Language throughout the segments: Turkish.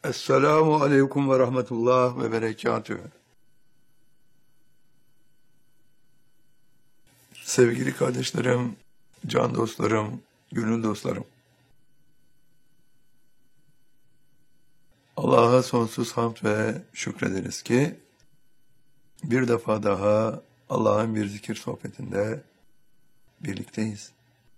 Esselamu aleyküm ve rahmetullah ve berekatühü. Sevgili kardeşlerim, can dostlarım, gönül dostlarım. Allah'a sonsuz hamd ve şükrederiz ki bir defa daha Allah'ın bir zikir sohbetinde birlikteyiz.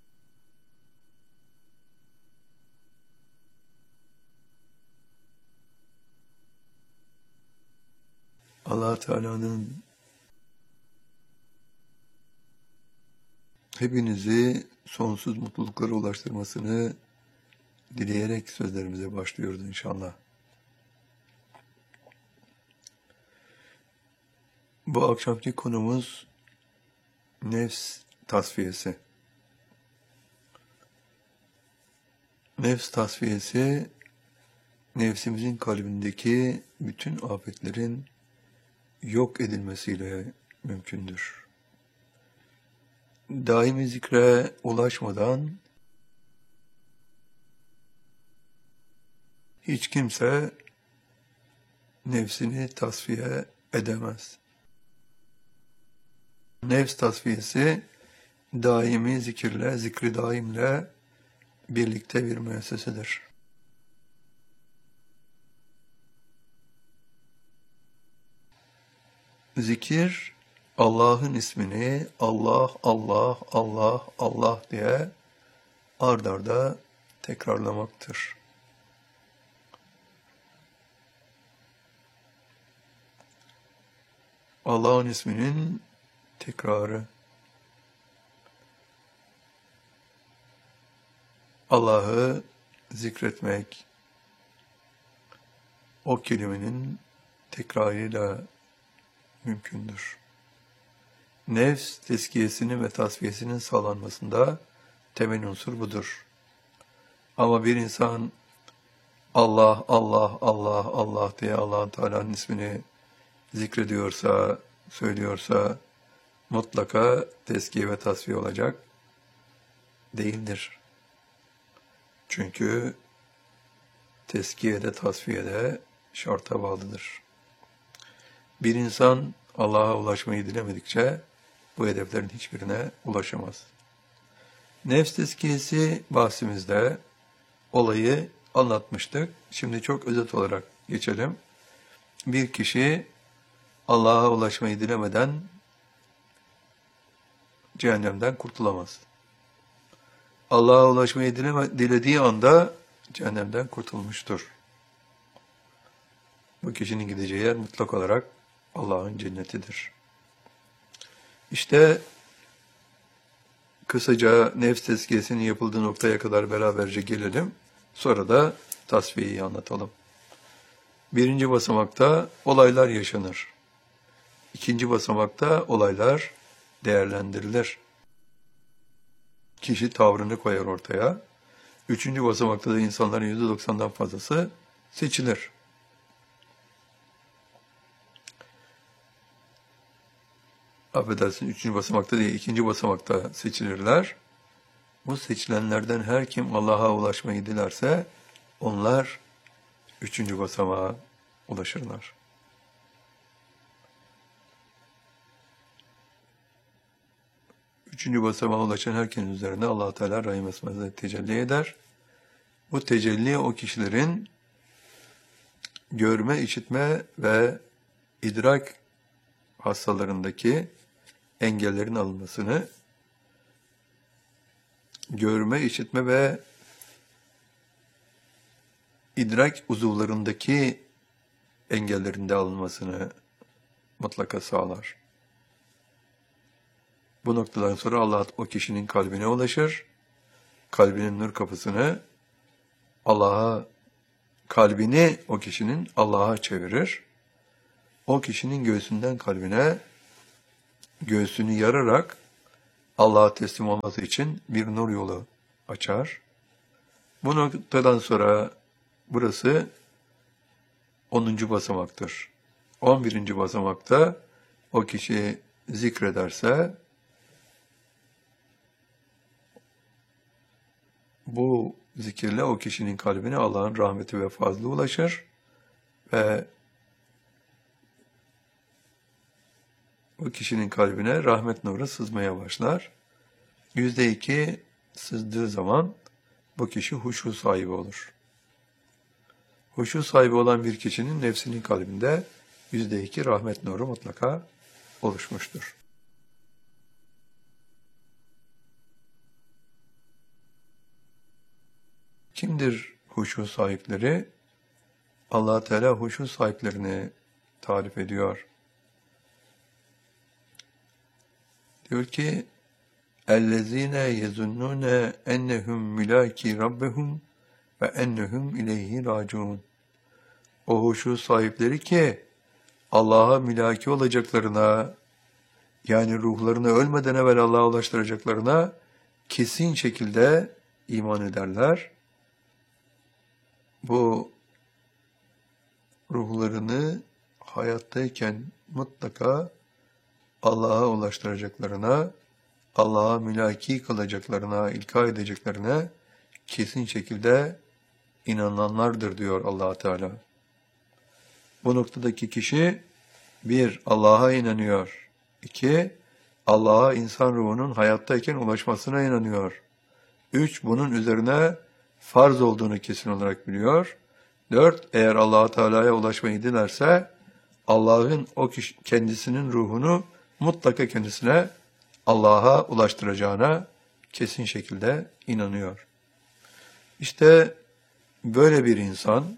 Allah Teala'nın hepinizi sonsuz mutluluklara ulaştırmasını dileyerek sözlerimize başlıyoruz inşallah. Bu akşamki konumuz nefs tasfiyesi. Nefs tasfiyesi, nefsimizin kalbindeki bütün afetlerin yok edilmesiyle mümkündür. Daimi zikre ulaşmadan hiç kimse nefsini tasfiye edemez. Nefs tasfiyesi daimi zikirle, zikri daimle birlikte bir müessesedir. Zikir, Allah'ın ismini Allah, Allah, Allah, Allah diye ard arda tekrarlamaktır. Allah'ın isminin tekrarı. Allah'ı zikretmek, o kelimenin tekrarıyla mümkündür. Nefs tezkiyesinin ve tasfiyesinin sağlanmasında temel unsur budur. Ama bir insan Allah, Allah, Allah, Allah diye Allah-u Teala'nın ismini zikrediyorsa, söylüyorsa mutlaka tezkiye ve tasfiye olacak değildir. Çünkü tezkiyede, tasfiyede şarta bağlıdır. Bir insan Allah'a ulaşmayı dilemedikçe bu hedeflerin hiçbirine ulaşamaz. Nefs tezkiyesi bahsimizde olayı anlatmıştık. Şimdi çok özet olarak geçelim. Bir kişi Allah'a ulaşmayı dilemeden cehennemden kurtulamaz. Allah'a ulaşmayı dilediği anda cehennemden kurtulmuştur. Bu kişinin gideceği yer mutlak olarak Allah'ın cennetidir. İşte kısaca nefs tezkiyesinin yapıldığı noktaya kadar beraberce gelelim. Sonra da tasfiyeyi anlatalım. Birinci basamakta olaylar yaşanır. İkinci basamakta olaylar değerlendirilir. Kişi tavrını koyar ortaya. Üçüncü basamakta da insanların %90'dan fazlası seçilir. Affedersin, üçüncü basamakta değil, ikinci basamakta seçilirler. Bu seçilenlerden her kim Allah'a ulaşmayı dilerse, onlar üçüncü basamağa ulaşırlar. Üçüncü basamağa ulaşan herkesin üzerine Allah-u Teala Rahim Esma'da tecelli eder. Bu tecelli o kişilerin görme, işitme ve idrak hastalarındaki engellerin alınmasını, görme, işitme ve idrak uzuvlarındaki engellerin de alınmasını mutlaka sağlar. Bu noktadan sonra Allah o kişinin kalbine ulaşır. Kalbinin nur kapısını kalbini o kişinin Allah'a çevirir. O kişinin göğsünden kalbine, göğsünü yararak Allah'a teslim olması için bir nur yolu açar. Bu noktadan sonra burası 10. basamaktır. 11. basamakta o kişi zikrederse bu zikirle o kişinin kalbine Allah'ın rahmeti ve fazlı ulaşır. ve bu kişinin kalbine rahmet nuru sızmaya başlar. %2 sızdığı zaman bu kişi huşu sahibi olur. Huşu sahibi olan bir kişinin nefsinin kalbinde %2 rahmet nuru mutlaka oluşmuştur. Kimdir huşu sahipleri? Allah Teala huşu sahiplerini tarif ediyor. Diyor ki: اَلَّذ۪ينَ يَزُنُّونَ اَنَّهُمْ مِلَاكِ رَبَّهُمْ وَاَنَّهُمْ اِلَيْهِ رَاجُونَ. O huşu sahipleri ki Allah'a mülaki olacaklarına, yani ruhlarını ölmeden evvel Allah'a ulaştıracaklarına kesin şekilde iman ederler. Bu ruhlarını hayattayken mutlaka Allah'a ulaştıracaklarına, Allah'a mülaki kılacaklarına, ilka edeceklerine kesin şekilde inananlardır diyor Allah Teala. Bu noktadaki kişi 1. Allah'a inanıyor. 2. Allah'a insan ruhunun hayattayken ulaşmasına inanıyor. 3. Bunun üzerine farz olduğunu kesin olarak biliyor. 4. Eğer Allah Teala'ya ulaşmayı dilerse Allah'ın o kişi, kendisinin ruhunu mutlaka kendisine Allah'a ulaştıracağına kesin şekilde inanıyor. İşte böyle bir insan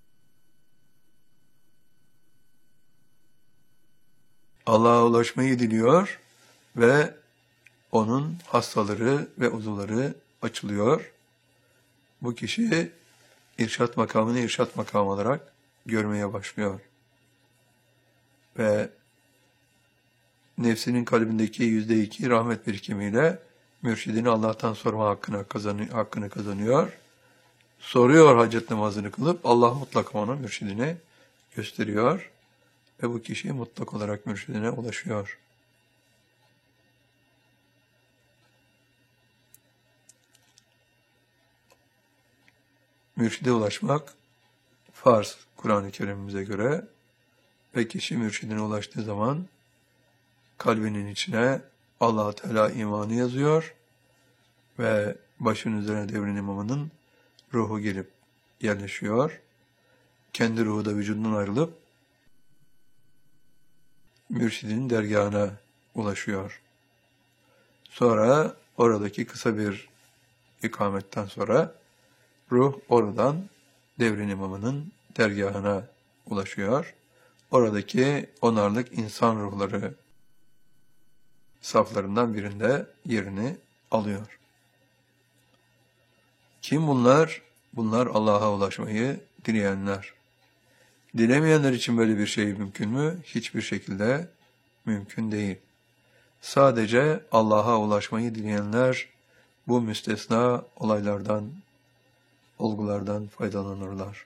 Allah'a ulaşmayı diliyor ve onun hastaları ve uzuvları açılıyor. Bu kişi irşat makamını irşat makamı olarak görmeye başlıyor. Ve nefsinin kalbindeki %2 rahmet birikimiyle mürşidini Allah'tan sorma hakkını kazanıyor. Soruyor hacet namazını kılıp Allah mutlaka ona mürşidini gösteriyor. Ve bu kişi mutlak olarak mürşidine ulaşıyor. Mürşide ulaşmak farz Kur'an-ı Kerim'imize göre ve kişi mürşidine ulaştığı zaman kalbinin içine Allah Teala imanı yazıyor ve başın üzerine devrin imamının ruhu gelip yerleşiyor. Kendi ruhu da vücudundan ayrılıp mürşidinin dergahına ulaşıyor. Sonra oradaki kısa bir ikametten sonra ruh oradan devrin imamının dergahına ulaşıyor. Oradaki onarlık insan ruhları saflarından birinde yerini alıyor. Kim bunlar? Bunlar Allah'a ulaşmayı dileyenler. Dilemeyenler için böyle bir şey mümkün mü? Hiçbir şekilde mümkün değil. Sadece Allah'a ulaşmayı dileyenler bu müstesna olaylardan, olgulardan faydalanırlar.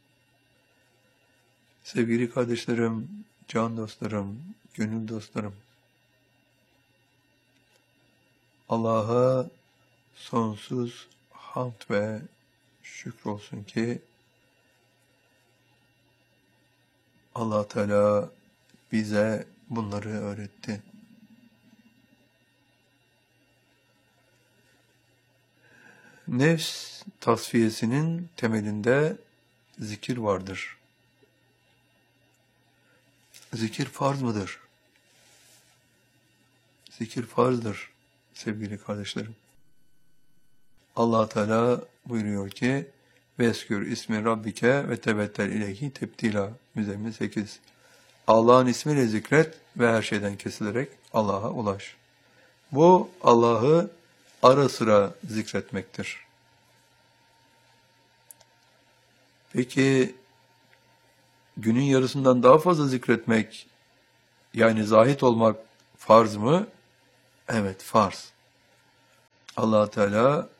Sevgili kardeşlerim, can dostlarım, gönül dostlarım, Allah'a sonsuz hamd ve şükür olsun ki Allah Teala bize bunları öğretti. Nefs tasfiyesinin temelinde zikir vardır. Zikir farz mıdır? Zikir farzdır sevgili kardeşlerim. Allah Teala buyuruyor ki: "Veskür ismi rabbike ve tebettel ileyhi tebdila." Müzzemmil 8. Allah'ın ismiyle zikret ve her şeyden kesilerek Allah'a ulaş. Bu Allah'ı ara sıra zikretmektir. Peki günün yarısından daha fazla zikretmek, yani zahit olmak farz mı? Evet, farz. Allah Teala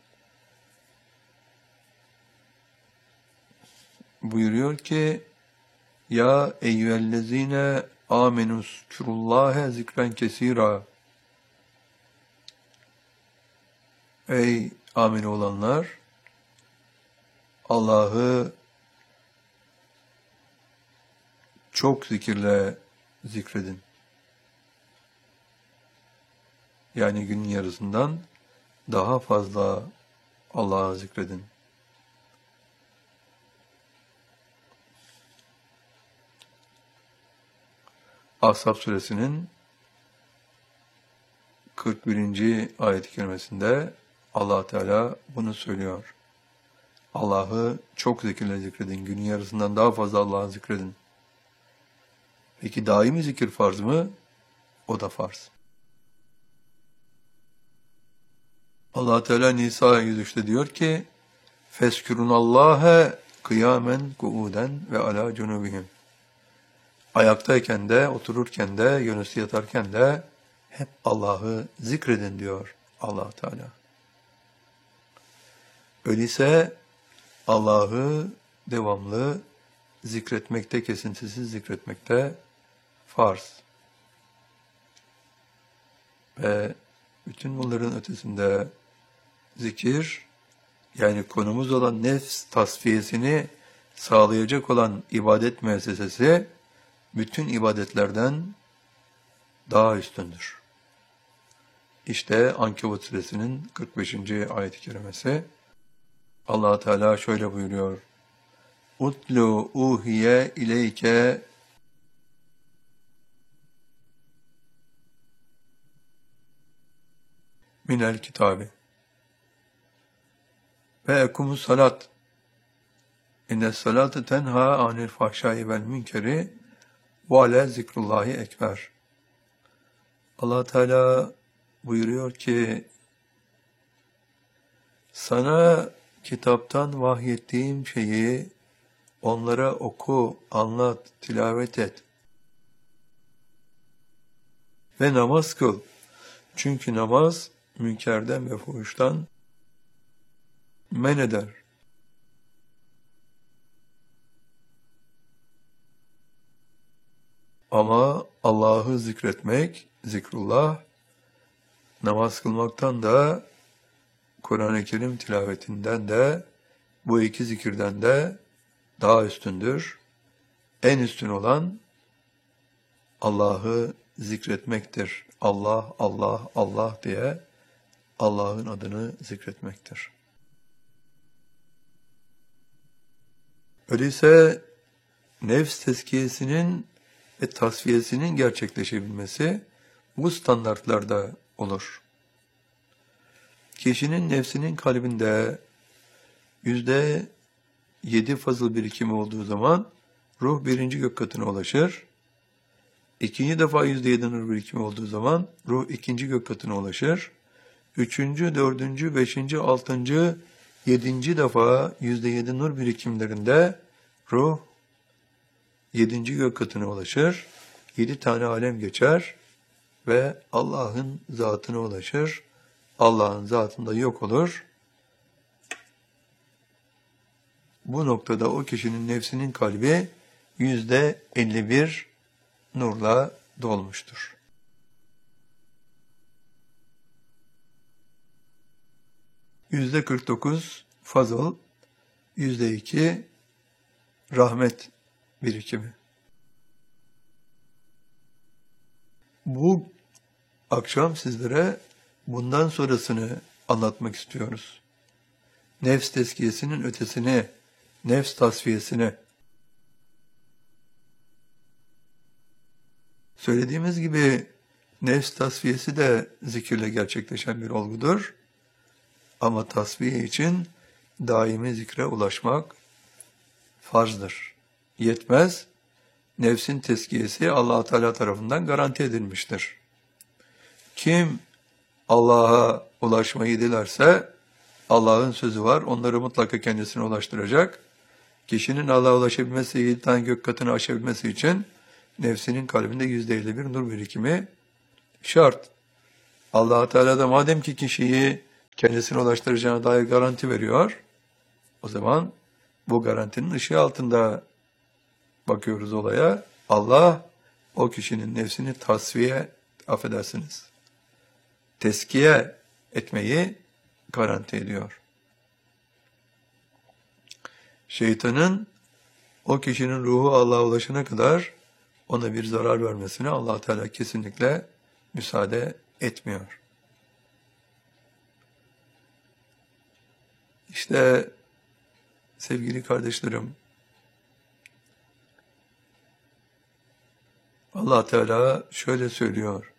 buyuruyor ki: "Ya eyyühellezine amenus kurullâhe zikren kesîrâ." Ey amin olanlar! Allah'ı çok zikirle zikredin. Yani günün yarısından daha fazla Allah'a zikredin. Ahzab suresinin 41. ayet-i kerimesinde Allah Teala bunu söylüyor. Allah'ı çok zikirle zikredin. Günün yarısından daha fazla Allah'ı zikredin. Peki daimi zikir farz mı? O da farz. Allah Teala Nisa 103'te diyor ki: "Feskürunallâhe kıyamen kuuden ve alâ cunubihim." Ayaktayken de, otururken de, yönüstü yatarken de hep Allah'ı zikredin diyor Allah Teala. Öyleyse Allah'ı devamlı zikretmekte, kesintisiz zikretmekte farz. Ve bütün bunların ötesinde zikir, yani konumuz olan nefs tasfiyesini sağlayacak olan ibadet müessesesi, bütün ibadetlerden daha üstündür. İşte Ankebut suresinin 45. ayet-i kerimesi. Allah Teala şöyle buyuruyor: "Utlu uhiye ileyke minel kitabi ve ekumus salat. İnnes salate tenha anil fahşai vel münkeri ve ale zikrullahi ekber." Allah Teala buyuruyor ki, sana kitaptan vahyettiğim şeyi onlara oku, anlat, tilavet et ve namaz kıl. Çünkü namaz münkerden ve fuhuştan men eder. Ama Allah'ı zikretmek, zikrullah, namaz kılmaktan da, Kur'an-ı Kerim tilavetinden de, bu iki zikirden de daha üstündür. En üstün olan Allah'ı zikretmektir. Allah, Allah, Allah diye Allah'ın adını zikretmektir. Öyleyse nefs tezkiyesinin ve tasfiyesinin gerçekleşebilmesi bu standartlarda olur. Kişinin nefsinin kalbinde %7 fazıl birikimi olduğu zaman ruh 1. gök katına ulaşır. İkinci defa %7 nur birikimi olduğu zaman ruh 2. gök katına ulaşır. 3., 4., 5., 6., 7. defa %7 nur birikimlerinde ruh 7. gök katına ulaşır. 7 tane alem geçer ve Allah'ın zatına ulaşır. Allah'ın zatında yok olur. Bu noktada o kişinin nefsinin kalbi %51 nurla dolmuştur. %49 fazıl, %2 rahmet birikimi. Bu akşam sizlere bundan sonrasını anlatmak istiyoruz. Nefs tezkiyesinin ötesini, nefs tasfiyesini. Söylediğimiz gibi nefs tasfiyesi de zikirle gerçekleşen bir olgudur. Ama tasfiye için daimi zikre ulaşmak farzdır. Yetmez. Nefsin tezkiyesi Allah Teala tarafından garanti edilmiştir. Kim Allah'a ulaşmayı dilerse Allah'ın sözü var. Onları mutlaka kendisine ulaştıracak. Kişinin Allah'a ulaşabilmesi, 7 tane gök katını aşabilmesi için nefsinin kalbinde %51 nur birikimi şart. Allah Teala da madem ki kişiyi kendisine ulaştıracağına dair garanti veriyor, o zaman bu garantinin ışığı altında bakıyoruz olaya. Allah o kişinin nefsini teskiye etmeyi garanti ediyor. Şeytanın o kişinin ruhu Allah'a ulaşana kadar ona bir zarar vermesine Allah Teala kesinlikle müsaade etmiyor. İşte sevgili kardeşlerim, Allah Teala şöyle söylüyor.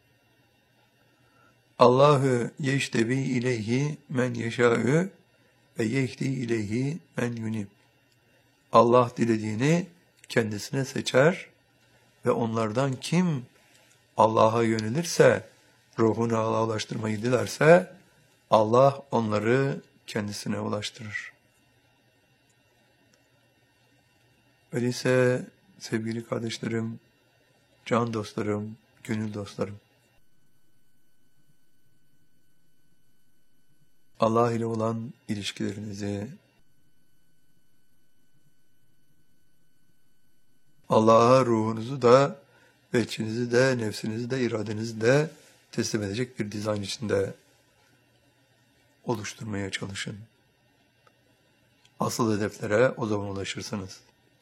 Allahu yeştebi ileyhi men yeşâ'ü ve yehdi ileyhi men yunib. Allah dilediğini kendisine seçer ve onlardan kim Allah'a yönelirse, ruhunu Allah'a ulaştırmayı dilerse, Allah onları kendisine ulaştırır. Öyleyse sevgili kardeşlerim, can dostlarım, gönül dostlarım, Allah ile olan ilişkilerinizi, Allah'a ruhunuzu da, veçhinizi de, nefsinizi de, iradenizi de teslim edecek bir dizayn içinde oluşturmaya çalışın. Asıl hedeflere o zaman ulaşırsınız.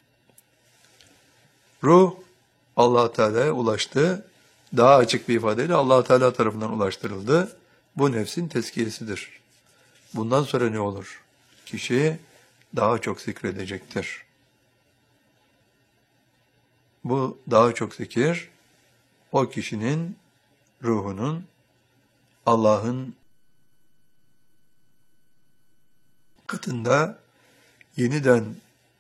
Ruh, Allah Teala'ya ulaştı. Daha açık bir ifadeyle Allah Teala tarafından ulaştırıldı. Bu nefsin tezkiyesidir. Bundan sonra ne olur? Kişi daha çok zikredecektir. Bu daha çok zikir, o kişinin ruhunun Allah'ın katında yeniden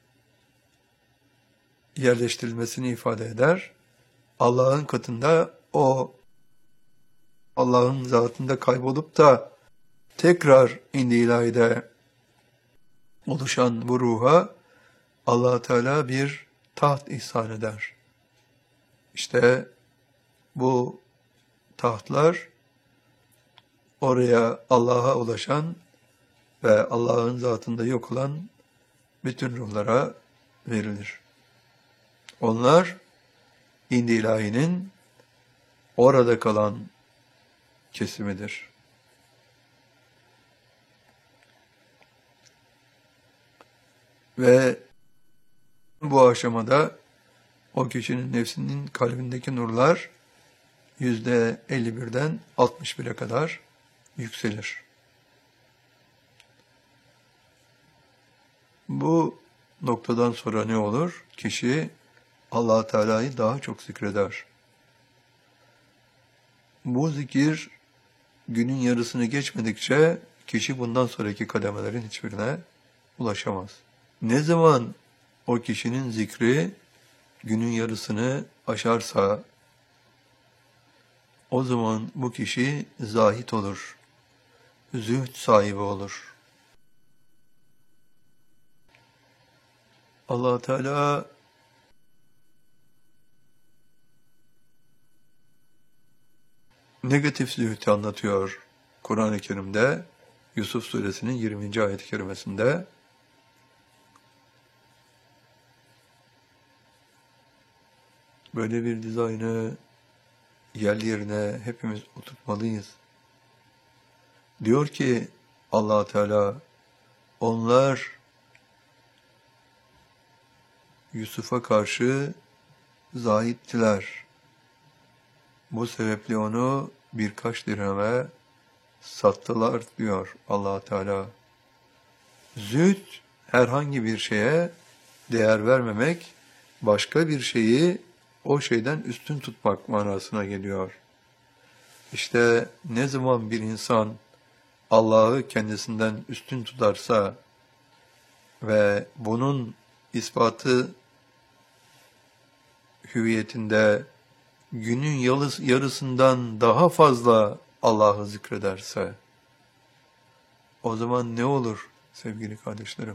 yerleştirilmesini ifade eder. Allah'ın katında o Allah'ın zatında kaybolup da tekrar indi ilahide oluşan bu ruha Allah Teala bir taht ihsan eder. İşte bu tahtlar oraya Allah'a ulaşan ve Allah'ın zatında yok olan bütün ruhlara verilir. Onlar indi ilahinin orada kalan kesimidir. Ve bu aşamada o kişinin nefsinin kalbindeki nurlar %51'den 61'e kadar yükselir. Bu noktadan sonra ne olur? Kişi Allah Teala'yı daha çok zikreder. Bu zikir günün yarısını geçmedikçe kişi bundan sonraki kademelerin hiçbirine ulaşamaz. Ne zaman o kişinin zikri günün yarısını aşarsa o zaman bu kişi zahit olur, zühd sahibi olur. Allah Teala negatif zühdü anlatıyor Kur'an-ı Kerim'de, Yusuf Suresinin 20. ayet-i kerimesinde. Böyle bir dizaynı yerli yerine hepimiz oturtmalıyız. Diyor ki Allah Teala, onlar Yusuf'a karşı zahittiler. Bu sebeple onu birkaç dirheme sattılar diyor Allah Teala. Zühd herhangi bir şeye değer vermemek, başka bir şeyi o şeyden üstün tutmak manasına geliyor. İşte ne zaman bir insan Allah'ı kendisinden üstün tutarsa ve bunun ispatı hüviyetinde günün yarısından daha fazla Allah'ı zikrederse, o zaman ne olur sevgili kardeşlerim?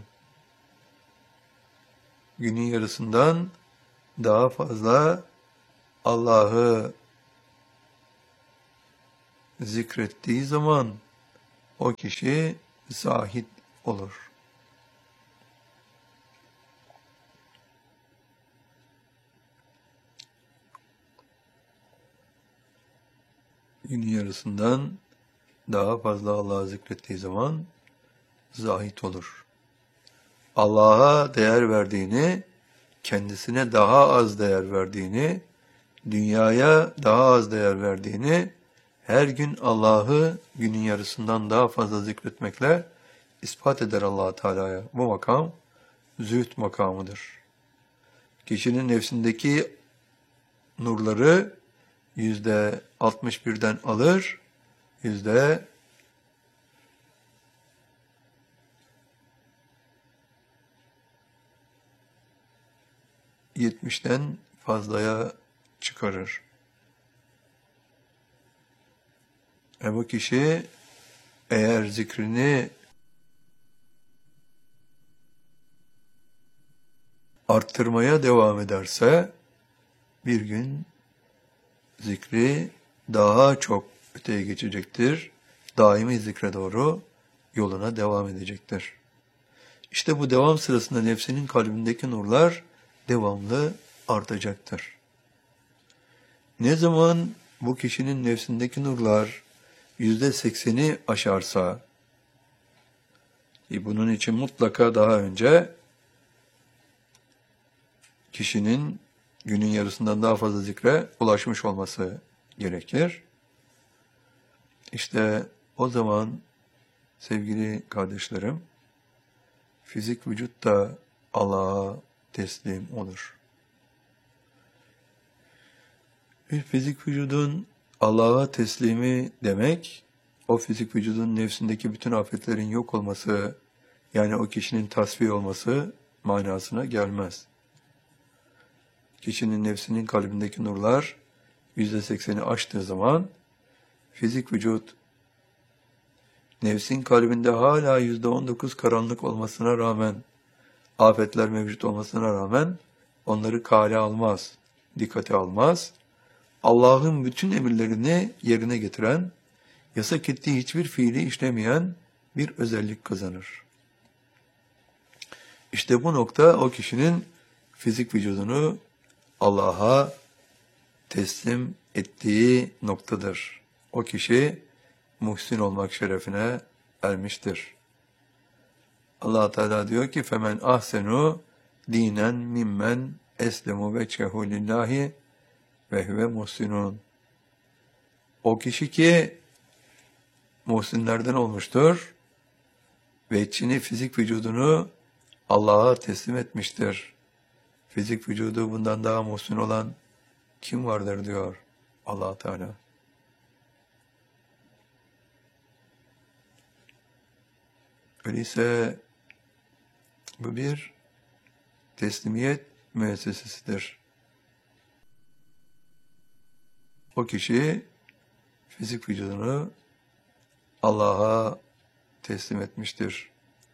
Günün yarısından daha fazla Allah'ı zikrettiği zaman o kişi zahid olur. Günün yarısından daha fazla Allah'ı zikrettiği zaman zahid olur. Allah'a değer verdiğini kendisine daha az değer verdiğini, dünyaya daha az değer verdiğini, her gün Allah'ı günün yarısından daha fazla zikretmekle ispat eder Allah Teala'ya. Bu makam zühd makamıdır. Kişinin nefsindeki nurları %61'den alır, %70'den fazlaya çıkarır. Bu kişi eğer zikrini arttırmaya devam ederse bir gün zikri daha çok öteye geçecektir. Daimi zikre doğru yoluna devam edecektir. İşte bu devam sırasında nefsinin kalbindeki nurlar devamlı artacaktır. Ne zaman bu kişinin nefsindeki nurlar %80'i aşarsa, bunun için mutlaka daha önce kişinin günün yarısından daha fazla zikre ulaşmış olması gerekir. İşte o zaman sevgili kardeşlerim, fizik vücut da Allah'a teslim olur. Bir fizik vücudun Allah'a teslimi demek, o fizik vücudun nefsindeki bütün afetlerin yok olması, yani o kişinin tasfiye olması manasına gelmez. Kişinin nefsinin kalbindeki nurlar %80'i aştığı zaman, fizik vücut, nefsin kalbinde hala %19 karanlık olmasına rağmen, afetler mevcut olmasına rağmen, onları kale almaz, dikkate almaz. Allah'ın bütün emirlerini yerine getiren, yasak ettiği hiçbir fiili işlemeyen bir özellik kazanır. İşte bu nokta o kişinin fizik vücudunu Allah'a teslim ettiği noktadır. O kişi muhsin olmak şerefine ermiştir. Allah Teala diyor ki: "Femen ahsenu dinen mimmen eslemu vechehu lillahi ve huve muhsinun." O kişi ki muhsinlerden olmuştur ve içini, fizik vücudunu Allah'a teslim etmiştir. Fizik vücudu bundan daha muhsin olan kim vardır diyor Allah Teala. Öyleyse bu bir teslimiyet müessesesidir. O kişi fizik vücudunu Allah'a teslim etmiştir.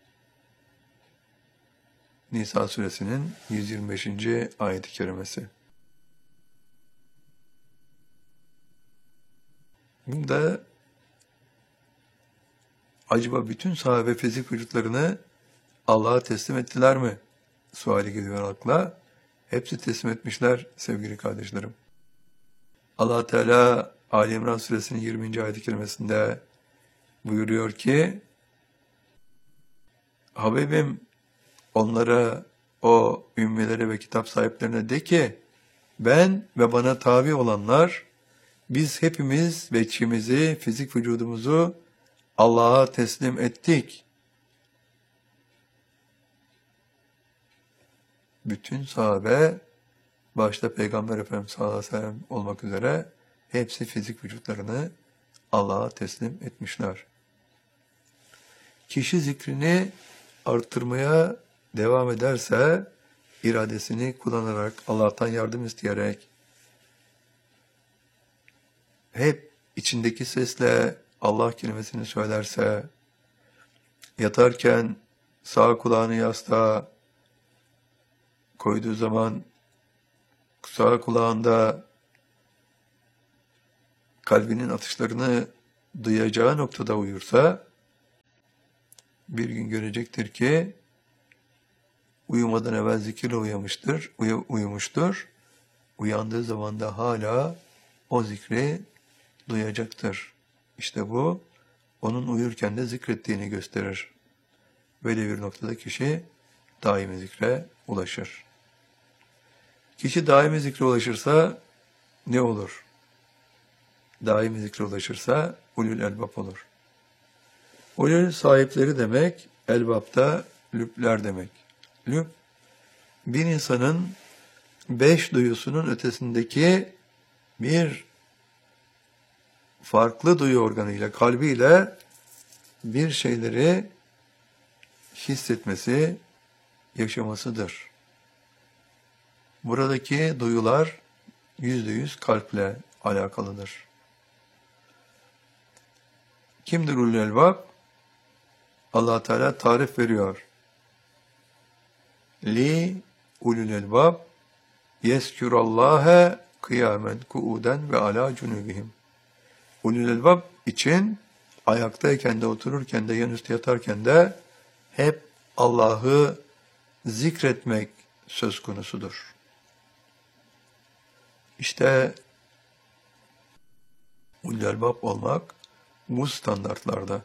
Nisa suresinin 125. ayet-i kerimesi. Burada acaba bütün sahabe fizik vücutlarını Allah'a teslim ettiler mi? Suali geliyor akla. Hepsi teslim etmişler sevgili kardeşlerim. Allah Teala Ali İmran suresinin 20. ayet-i kerimesinde buyuruyor ki: "Habibim, onlara, o ümmilere ve kitap sahiplerine de ki, ben ve bana tabi olanlar, biz hepimiz veçhimizi, fizik vücudumuzu Allah'a teslim ettik." Bütün sahabe, başta Peygamber Efendimiz sallallahu aleyhi ve sellem olmak üzere, hepsi fizik vücutlarını Allah'a teslim etmişler. Kişi zikrini arttırmaya devam ederse, iradesini kullanarak, Allah'tan yardım isteyerek, hep içindeki sesle Allah kelimesini söylerse, yatarken sağ kulağını yastığa koyduğu zaman sağ kulağında kalbinin atışlarını duyacağı noktada uyursa, bir gün görecektir ki uyumadan evvel zikirle uyumuştur. Uyandığı zaman da hala o zikri duyacaktır. İşte bu, onun uyurken de zikrettiğini gösterir. Böyle bir noktada kişi daimi zikre ulaşır. Kişi daimi zikre ulaşırsa ne olur? Daimi zikre ulaşırsa ulul elbab olur. Ulul sahipleri demek, elbab da lübler demek. Lüb, bir insanın 5 duyusunun ötesindeki bir farklı duyu organıyla, kalbiyle bir şeyleri hissetmesi, yaşamasıdır. Buradaki duyular %100 kalple alakalıdır. Kimdir ulul elbab? Allah Teala tarif veriyor. Li ulul elbab yeskurallaha kıyamen kuuden ve ala cunubihim. Ulul elbab için ayaktayken de, otururken de, yanüstü yatarken de hep Allah'ı zikretmek söz konusudur. İşte ulul elbab olmak bu standartlarda.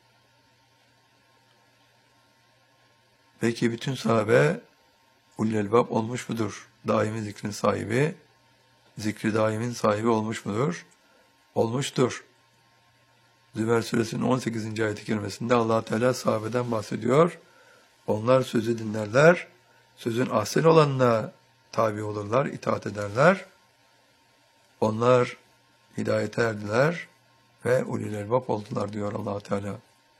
Peki bütün sahabe ulul elbab olmuş mudur? Daimi zikrin sahibi, zikri daimin sahibi olmuş mudur? Olmuştur. Zümer suresinin 18. ayet-i kerimesinde Allah Teala sahabeden bahsediyor. Onlar sözü dinlerler, sözün ahsen olanına tabi olurlar, itaat ederler. Onlar hidayete erdiler ve ulul elbab oldular diyor Allah Teala.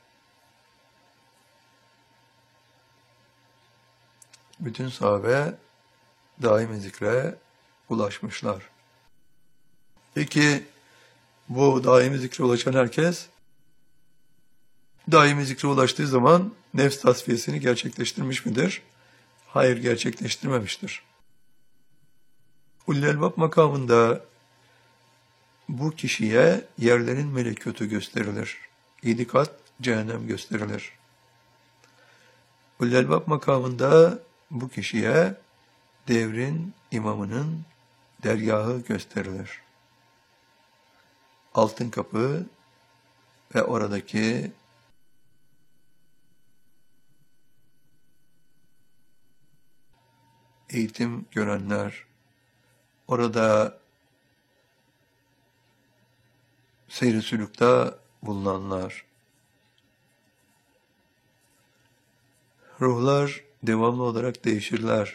Bütün sahabe daimi zikre ulaşmışlar. Peki bu daimi zikre ulaşan herkes daimi zikre ulaştığı zaman nefs tasfiyesini gerçekleştirmiş midir? Hayır, gerçekleştirmemiştir. Ulul elbab makamında bu kişiye yerlerin melekutu gösterilir. 7 kat cehennem gösterilir. Ulul elbab makamında bu kişiye devrin imamının dergahı gösterilir. Altın kapı ve oradaki eğitim görenler, orada seyr-i sülükte bulunanlar, ruhlar devamlı olarak değişirler.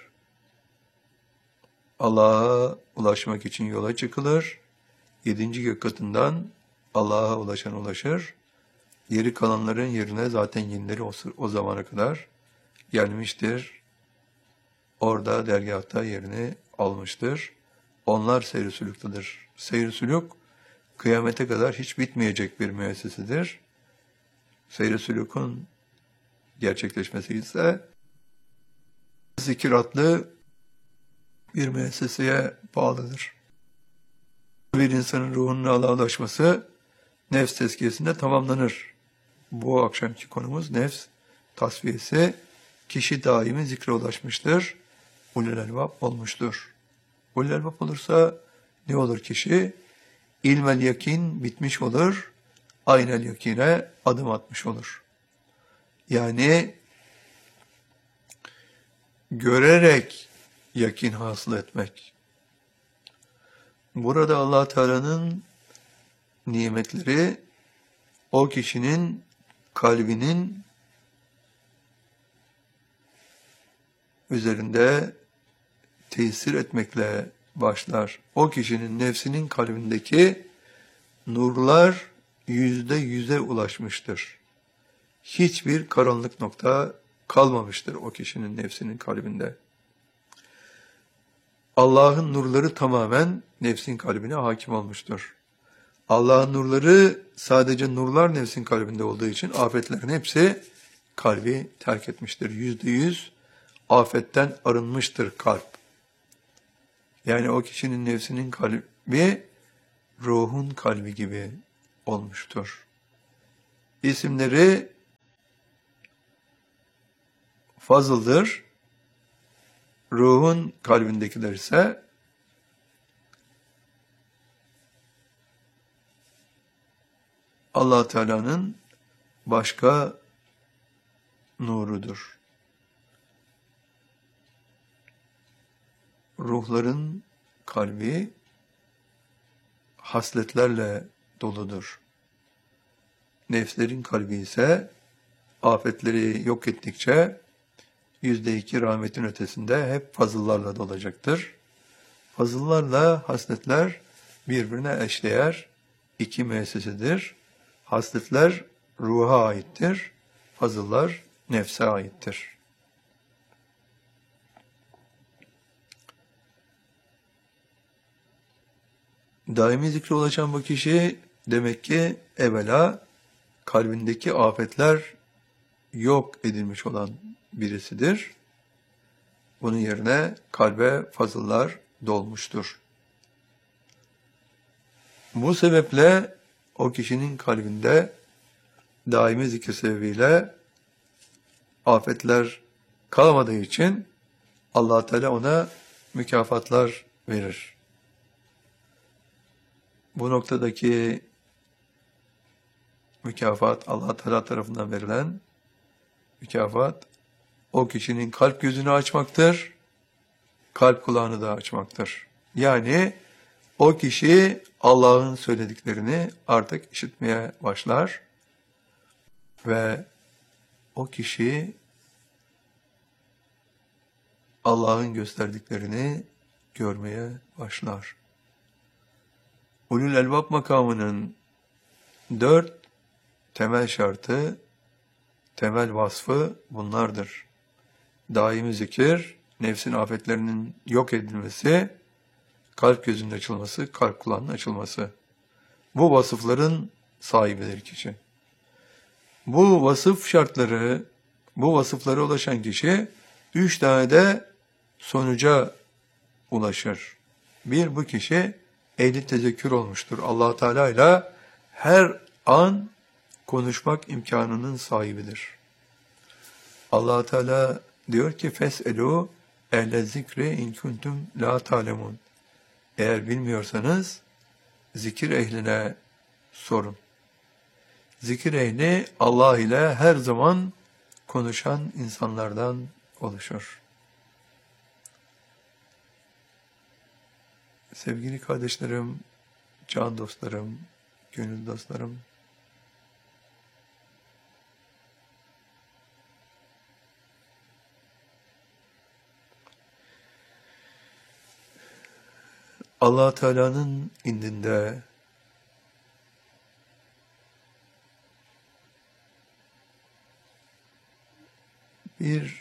Allah'a ulaşmak için yola çıkılır. 7. gök katından Allah'a ulaşan ulaşır. Geri kalanların yerine zaten yenileri o zamana kadar gelmiştir. Orada dergâhta yerini almıştır. Onlar seyr-i sülüktedir. Seyr-i sülük kıyamete kadar hiç bitmeyecek bir müessesedir. Seyr-i sülükün gerçekleşmesi ise zikir adlı bir müesseseye bağlıdır. Bir insanın ruhunun Allah'a ulaşması nefs tezkiyesinde tamamlanır. Bu akşamki konumuz nefs tasfiyesi. Kişi daimi zikre ulaşmıştır. Ulul elbab olmuştur. Ulul elbab olursa ne olur kişi? İlmel yakin bitmiş olur. Aynel yakine adım atmış olur. Yani görerek yakin hasıl etmek. Burada Allah Teala'nın nimetleri o kişinin kalbinin üzerinde tesir etmekle başlar. O kişinin nefsinin kalbindeki nurlar %100'e ulaşmıştır. Hiçbir karanlık nokta kalmamıştır o kişinin nefsinin kalbinde. Allah'ın nurları tamamen nefsin kalbine hakim olmuştur. Allah'ın nurları sadece nurlar nefsin kalbinde olduğu için afetlerin hepsi kalbi terk etmiştir. %100 afetten arınmıştır kalp. Yani o kişinin nefsinin kalbi ruhun kalbi gibi olmuştur. İsimleri fazıldır. Ruhun kalbindekiler ise Allah Teala'nın başka nurudur. ruhların kalbi hasletlerle doludur. Nefslerin kalbi ise afetleri yok ettikçe %2 rahmetin ötesinde hep fazıllarla dolacaktır. Fazıllarla hasletler birbirine eşdeğer iki müessesidir. Hasletler ruha aittir, fazıllar nefse aittir. Daimi zikre ulaşan bu kişi demek ki evvela kalbindeki afetler yok edilmiş olan birisidir. Bunun yerine kalbe fazıllar dolmuştur. Bu sebeple o kişinin kalbinde daimi zikir sebebiyle afetler kalmadığı için Allah Teala ona mükafatlar verir. Bu noktadaki mükafat, Allah Teala tarafından verilen mükafat, o kişinin kalp gözünü açmaktır, kalp kulağını da açmaktır. Yani o kişi Allah'ın söylediklerini artık işitmeye başlar ve o kişi Allah'ın gösterdiklerini görmeye başlar. Ulul Elbab makamının 4 temel şartı, temel vasfı bunlardır. Daimi zikir, nefsin afetlerinin yok edilmesi, kalp gözünün açılması, kalp kulağının açılması. Bu vasıfların sahibidir kişi. Bu vasıf şartları, bu vasıflara ulaşan kişi 3 tane de sonuca ulaşır. Bir, bu kişi ehli tezekkür olmuştur. Allah Teala ile her an konuşmak imkanının sahibidir. Allah Teala diyor ki feselu ehle zikri in kuntum la ta'lemun. Eğer bilmiyorsanız zikir ehline sorun. Zikir ehli Allah ile her zaman konuşan insanlardan oluşur. Sevgili kardeşlerim, can dostlarım, gönül dostlarım, Allah Teala'nın indinde bir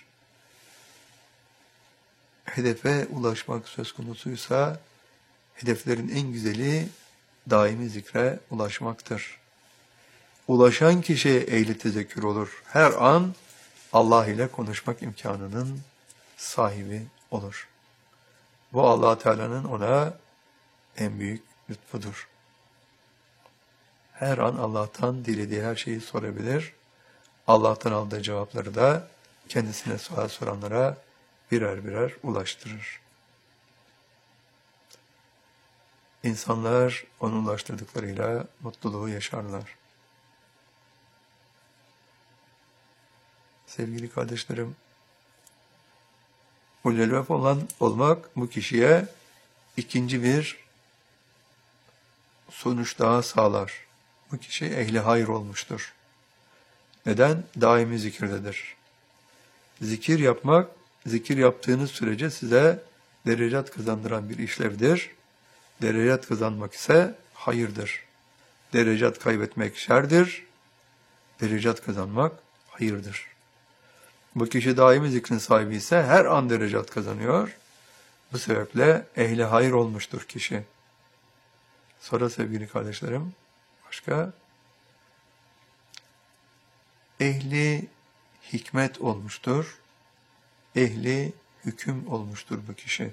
hedefe ulaşmak söz konusuysa hedeflerin en güzeli daimi zikre ulaşmaktır. Ulaşan kişi ehli tezekkür olur. Her an Allah ile konuşmak imkanının sahibi olur. Bu Allah Teala'nın ona en büyük lütfudur. Her an Allah'tan dilediği her şeyi sorabilir. Allah'tan aldığı cevapları da kendisine sual soranlara birer birer ulaştırır. İnsanlar onu ulaştırdıklarıyla mutluluğu yaşarlar. Sevgili kardeşlerim, ulul elbab olmak bu kişiye ikinci bir sonuç daha sağlar. Bu kişi ehli hayır olmuştur. Neden? Daimi zikirdedir. Zikir yapmak, zikir yaptığınız sürece size derecat kazandıran bir işlevdir. Derecat kazanmak ise hayırdır. Derecat kaybetmek şerdir. Derecat kazanmak hayırdır. Bu kişi daimi zikrin sahibi ise her an derecat kazanıyor. Bu sebeple ehli hayır olmuştur kişi. Sonra sevgili kardeşlerim, başka ehli hikmet olmuştur. Ehli hüküm olmuştur bu kişi.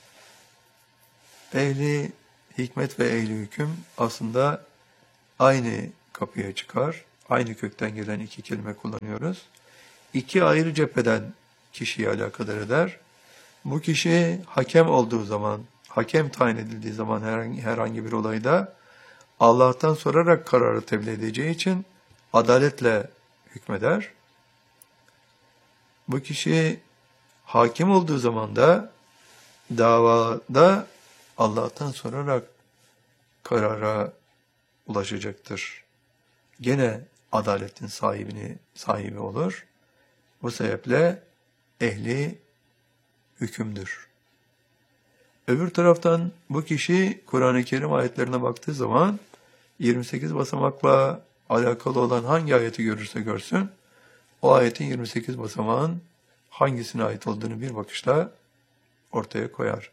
Ehli hikmet ve ehli hüküm aslında aynı kapıya çıkar. Aynı kökten gelen iki kelime kullanıyoruz. İki ayrı cepheden kişiyi alakadar eder. Bu kişi hakem olduğu zaman, hakem tayin edildiği zaman herhangi bir olayda Allah'tan sorarak kararı tebliğ edeceği için adaletle hükmeder. Bu kişi hakim olduğu zaman da davada Allah'tan sorarak karara ulaşacaktır. Gene adaletin sahibi olur. Bu sebeple ehli hükümdür. Öbür taraftan bu kişi Kur'an-ı Kerim ayetlerine baktığı zaman 28 basamakla alakalı olan hangi ayeti görürse görsün, o ayetin 28 basamağın hangisine ait olduğunu bir bakışla ortaya koyar.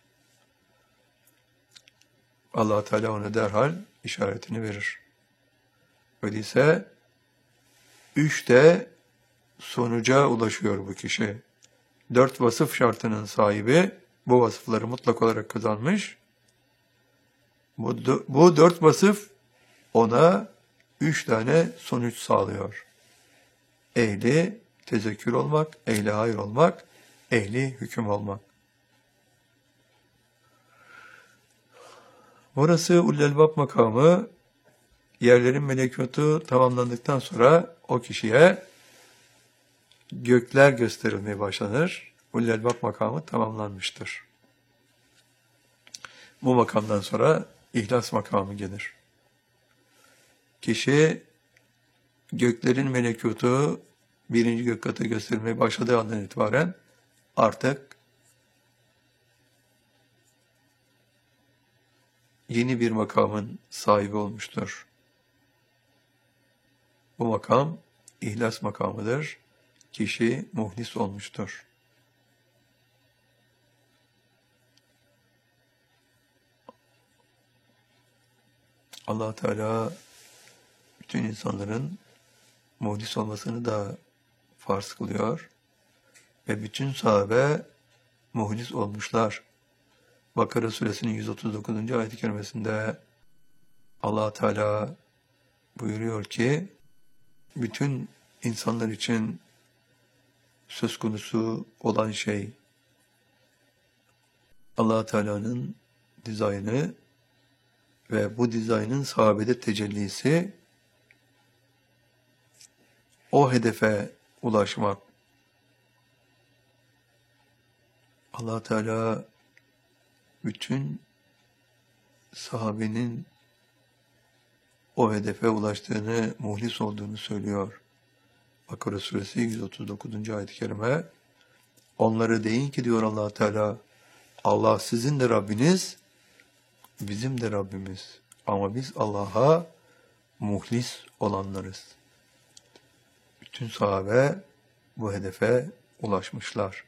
Allah Teala ona derhal işaretini verir. Öyleyse 3'te sonuca ulaşıyor bu kişi. 4 vasıf şartının sahibi, bu vasıfları mutlak olarak kazanmış. Bu 4 vasıf ona 3 tane sonuç sağlıyor. Ehli tezekkür olmak, ehli hayır olmak, ehli hüküm olmak. Burası Ulul-Albab makamı. Yerlerin melekutu tamamlandıktan sonra o kişiye gökler gösterilmeye başlanır. Ulul-Albab makamı tamamlanmıştır. Bu makamdan sonra İhlas makamı gelir. Kişi göklerin melekutu birinci gök katı göstermeye başladığı andan itibaren artık yeni bir makamın sahibi olmuştur. Bu makam İhlas makamıdır. Kişi muhlis olmuştur. Allah Teala bütün insanların muhlis olmasını da farz kılıyor ve bütün sahabe muhlis olmuşlar. Bakara suresinin 139. ayet-i kerimesinde Allah Teala buyuruyor ki bütün insanlar için söz konusu olan şey Allah Teala'nın dizaynı ve bu dizaynın sahabede tecellisi, o hedefe ulaşmak. Allah Teala bütün sahabenin o hedefe ulaştığını, muhlis olduğunu söylüyor. Bakara suresi 139. ayet-i kerime. Onlara deyin ki diyor Allah Teala, Allah sizin de Rabbiniz, bizim de Rabbimiz. Ama biz Allah'a muhlis olanlarız. Bütün sahabe bu hedefe ulaşmışlar.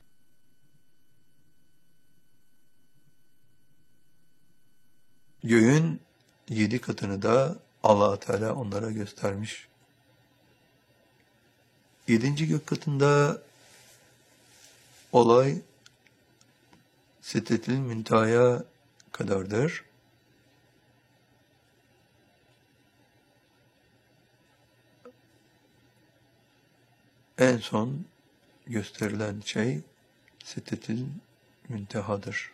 Göğün 7 katını da Allah Teala onlara göstermiş. 7. gök katında olay Sidretil Münteha'ya kadardır. En son gösterilen şey Sidretil Münteha'dır.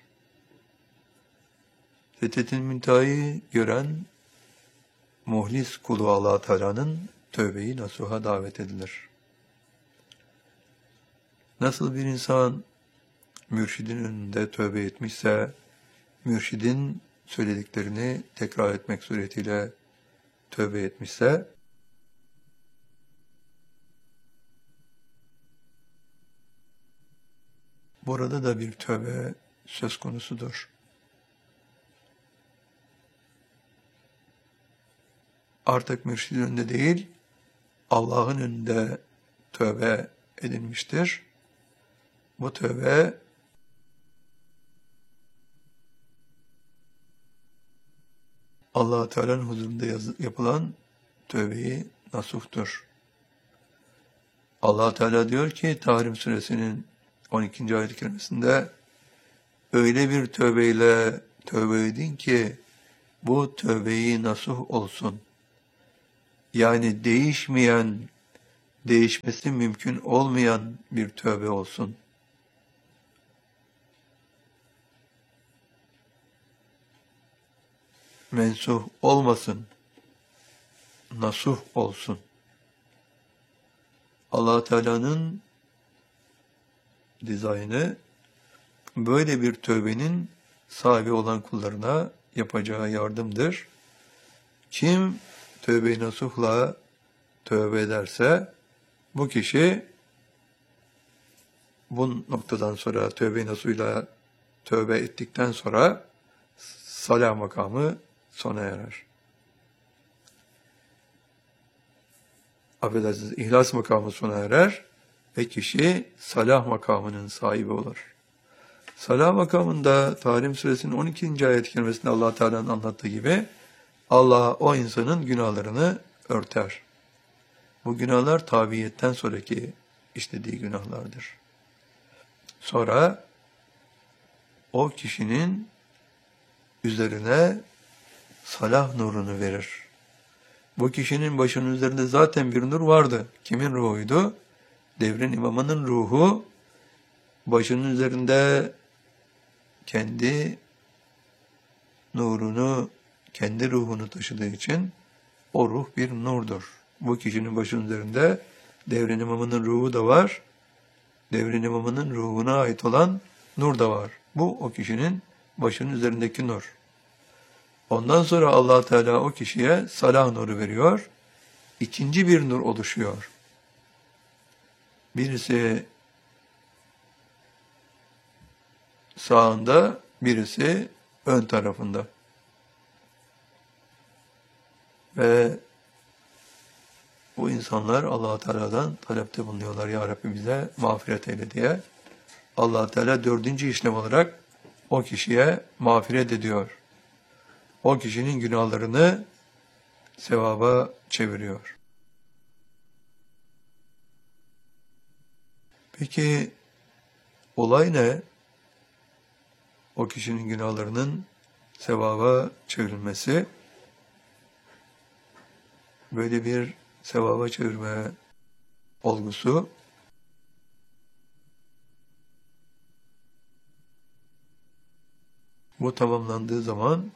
Sidretil Münteha'yı gören muhlis kulu Allah Teala'nın tövbe-i nasuha davet edilir. Nasıl bir insan mürşidin önünde tövbe etmişse, mürşidin söylediklerini tekrar etmek suretiyle tövbe etmişse, burada da bir tövbe söz konusudur. Artık mürşidin önünde değil, Allah'ın önünde tövbe edilmiştir. Bu tövbe Allah Teala'nın huzurunda yapılan tövbe-i nasuhtur. Allah Teala diyor ki Tahrim suresinin 12. ayet-i kerimesinde öyle bir tövbeyle tövbe edin ki bu tövbe-i nasuh olsun. Yani değişmeyen, değişmesi mümkün olmayan bir tövbe olsun. Mensuh olmasın, nasuh olsun. Allah Teala'nın dizaynı böyle bir tövbenin sahibi olan kullarına yapacağı yardımdır. Kim tövbe-i nasuhla tövbe ederse bu kişi bu noktadan sonra tövbe-i nasuhla tövbe ettikten sonra salah makamı sona erer. Affedersiniz, ihlas makamı sona erer ve kişi salah makamının sahibi olur. Salah makamında Tahrim Suresinin 12. ayet-i kerimesinde Allah Teala'nın anlattığı gibi Allah o insanın günahlarını örter. Bu günahlar tabiiyetten sonraki işlediği günahlardır. Sonra o kişinin üzerine salah nurunu verir. Bu kişinin başının üzerinde zaten bir nur vardı. Kimin ruhuydu? Devrin imamının ruhu başının üzerinde kendi nurunu, kendi ruhunu taşıdığı için o ruh bir nurdur. Bu kişinin başının üzerinde devrin imamının ruhu da var. Devrin imamının ruhuna ait olan nur da var. Bu o kişinin başının üzerindeki nur. Ondan sonra Allah Teala o kişiye salah nuru veriyor. İkinci bir nur oluşuyor. Birisi sağında, birisi ön tarafında. Ve bu insanlar Allah Teala'dan talepte bulunuyorlar. Ya Rabbi bize mağfiret eyle diye. Allah Teala dördüncü işlem olarak o kişiye mağfiret ediyor. O kişinin günahlarını sevaba çeviriyor. Peki olay ne? O kişinin günahlarının sevaba çevrilmesi, böyle bir sevaba çevirme olgusu bu tamamlandığı zaman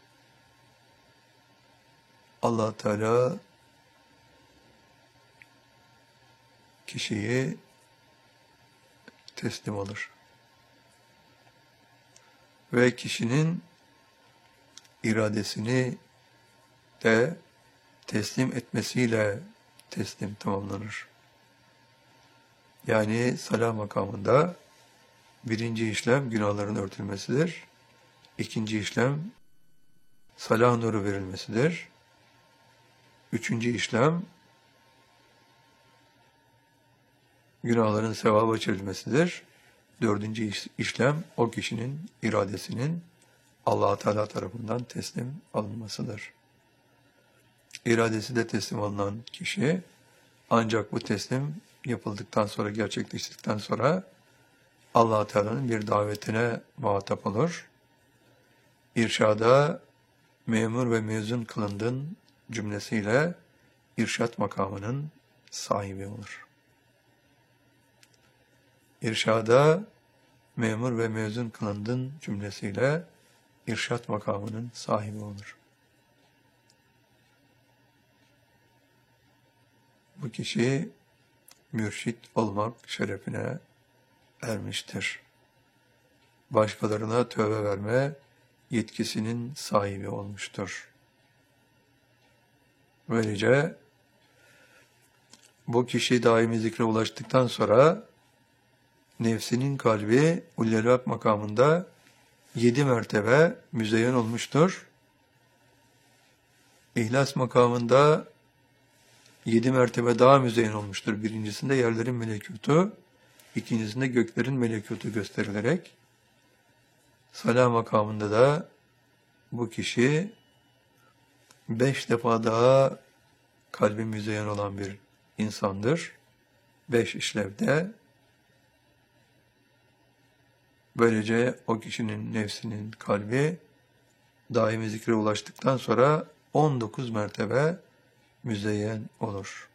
Allah Teala kişiyi teslim alır. Ve kişinin iradesini de teslim etmesiyle teslim tamamlanır. Yani salah makamında birinci işlem günahların örtülmesidir. İkinci işlem salah nuru verilmesidir. Üçüncü işlem günahların sevaba çevrilmesidir. Dördüncü işlem o kişinin iradesinin Allah Teala tarafından teslim alınmasıdır. İradesi de teslim alınan kişi ancak bu teslim yapıldıktan sonra, gerçekleştikten sonra Allah Teala'nın bir davetine muhatap olur. İrşada memur ve mezun kılındın cümlesiyle irşat makamının sahibi olur. İrşada memur ve mezun kılındın cümlesiyle irşat makamının sahibi olur. Bu kişi mürşit olmak şerefine ermiştir. Başkalarına tövbe verme yetkisinin sahibi olmuştur. Böylece bu kişi daimi zikre ulaştıktan sonra nefsinin kalbi Ullelvak makamında 7 mertebe müzeyyen olmuştur. İhlas makamında 7 mertebe daha müzeyyen olmuştur. Birincisinde yerlerin melekutu, ikincisinde göklerin melekutu gösterilerek, salah makamında da bu kişi 5 defa daha kalbi müzeyyen olan bir insandır. 5 işlevde. Böylece o kişinin nefsinin kalbi daimi zikre ulaştıktan sonra 19 mertebe müzeyyen olur.